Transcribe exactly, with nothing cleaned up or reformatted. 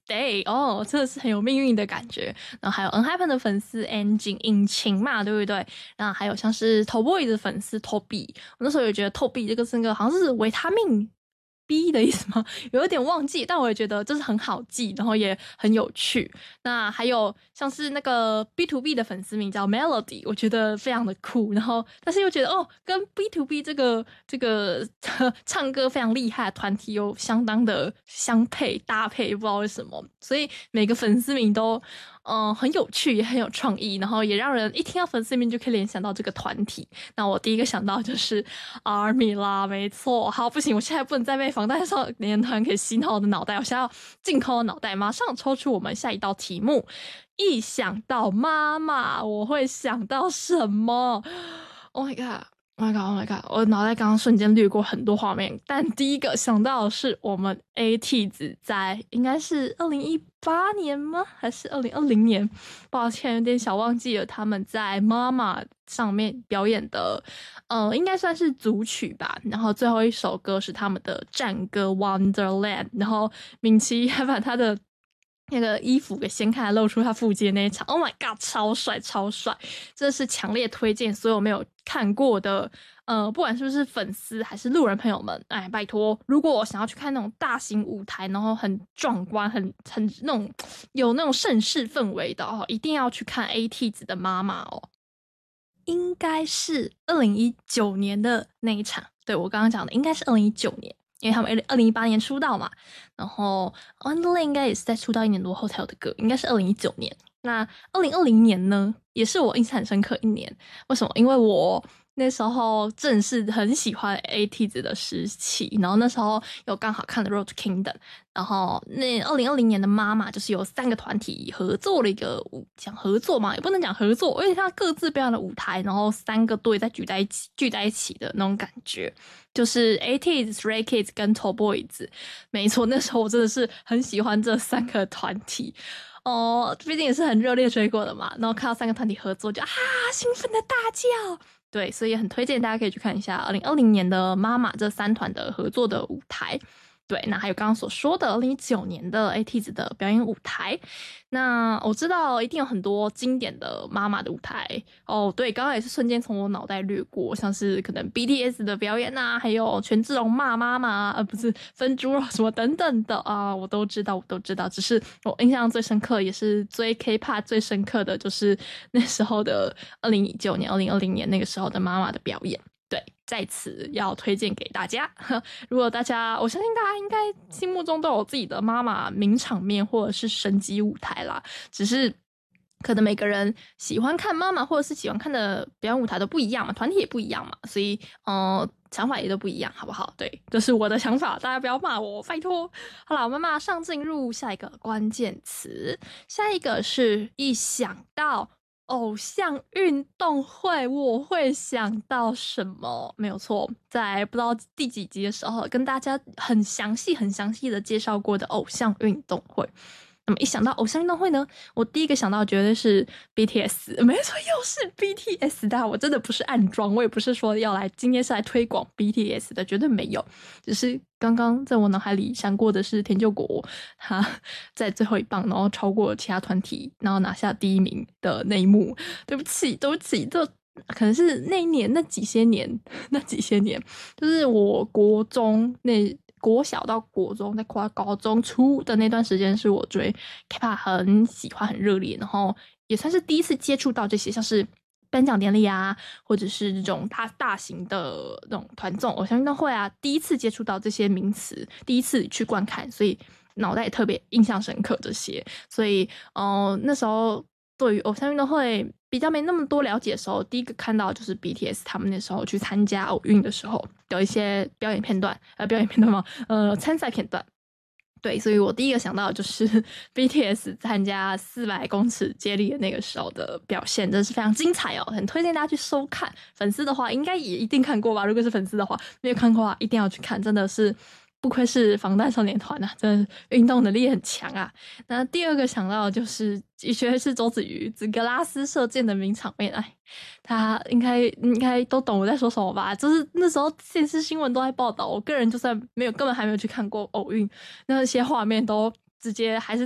Day 哦，真的是很有命运的感觉。然后还有 Enhypen 的粉丝 Engine 引擎嘛，对不对？然后还有像是 Toboy 的粉丝 Toby， 我那时候也觉得 Toby 这个是个好像是维他命B 的意思吗？有一点忘记，但我也觉得就是很好记，然后也很有趣。那还有像是那个 B to B 的粉丝名叫 Melody， 我觉得非常的酷，然后但是又觉得哦，跟 B to B 这个这个唱歌非常厉害的团体又相当的相配搭配，不知道为什么，所以每个粉丝名都嗯很有趣，也很有创意，然后也让人一听到粉丝名就可以联想到这个团体。那我第一个想到就是 ARMY 啦，没错。好，不行，我现在不能再被防弹少年团给洗脑我的脑袋，我现在要净空的脑袋，马上抽出我们下一道题目。一想到妈妈，我会想到什么 ？Oh my god！Oh my god! Oh my god! 我脑袋刚刚瞬间掠过很多画面，但第一个想到的是我们 A T 子在应该是二零一八年吗？还是二零二零年？抱歉，有点小忘记了。他们在妈妈上面表演的，呃，应该算是组曲吧。然后最后一首歌是他们的战歌《Wonderland》，然后敏琪还把他的那个衣服给掀开来露出他腹肌的那一场 ，Oh my god， 超帅超帅！真的是强烈推荐所有没有看过的，呃，不管是不是粉丝还是路人朋友们，哎，拜托，如果我想要去看那种大型舞台，然后很壮观、很很那种有那种盛世氛围的哦，一定要去看 A T 子的妈妈哦。应该是二零一九年的那一场，对，我刚刚讲的应该是二零一九年。因为他们二零一八年出道嘛，然后 Wonderland 应该也是在出道一年多后才有的歌，应该是二零一九年。那二零二零年呢，也是我印象很深刻一年。为什么？因为我那时候正是很喜欢 A T 子的时期，然后那时候有刚好看了 Road to Kingdom， 然后那二零二零年的妈妈就是有三个团体合作了一个舞，讲合作嘛，也不能讲合作，因为它各自表演的舞台，然后三个队再聚在一起，聚在一起的那种感觉，就是 A T 子、Stray Kids 跟 Toboys。没错，那时候我真的是很喜欢这三个团体。哦，毕竟也是很热烈追过的嘛，然后看到三个团体合作就啊兴奋的大叫，对，所以很推荐大家可以去看一下二零二零年的妈妈这三团的合作的舞台。对，那还有刚刚所说的二零一九年的 A T 子的表演舞台，那我知道一定有很多经典的妈妈的舞台哦。对，刚刚也是瞬间从我脑袋掠过，像是可能 B T S 的表演啊，还有权志龙骂妈妈，呃，不是分猪肉什么等等的啊，我都知道，我都知道。只是我印象最深刻，也是追 K-pop 最深刻的就是那时候的二零一九年、二零二零年那个时候的妈妈的表演。对，在此要推荐给大家。如果大家，我相信大家应该心目中都有自己的妈妈名场面或者是神级舞台啦，只是可能每个人喜欢看妈妈或者是喜欢看的表演舞台都不一样嘛，团体也不一样嘛，所以呃想法也都不一样，好不好？对，这是我的想法，大家不要骂我，拜托。好啦，我们马上进入下一个关键词，下一个是一想到偶像运动会，我会想到什么？没有错，在不知道第几集的时候，跟大家很详细、很详细的介绍过的偶像运动会。那么一想到偶像运动会呢，我第一个想到绝对是 B T S， 没错，又是 B T S 的。我真的不是暗装，我也不是说要来今天是来推广 B T S 的，绝对没有。只是刚刚在我脑海里闪过的是田柾国，他在最后一棒，然后超过其他团体，然后拿下第一名的那一幕。对不起，对不起，这可能是那一年那几些年，那几些年，就是我国中那。国小到国中，在跨高中初的那段时间，是我追 K-pop 很喜欢、很热烈，然后也算是第一次接触到这些，像是颁奖典礼啊，或者是这种大大型的那种团综、偶像运动会啊，第一次接触到这些名词，第一次去观看，所以脑袋也特别印象深刻这些。所以，呃，那时候对于偶像运动会比较没那么多了解的时候，第一个看到就是 B T S 他们那时候去参加奥运的时候有一些表演片段，呃，表演片段吗？呃，参赛片段。对，所以我第一个想到的就是 B T S 参加四百公尺接力的那个时候的表现，真的是非常精彩哦，很推荐大家去收看。粉丝的话应该也一定看过吧，如果是粉丝的话，没有看过的话一定要去看，真的是不愧是防弹少年团啊，真的运动能力很强啊。那第二个想到的就是的确是周子瑜紫格拉斯射箭的名场面，哎，他应该应该都懂我在说什么吧？就是那时候电视新闻都在报道，我个人就算没有根本还没有去看过偶运，那些画面都直接还是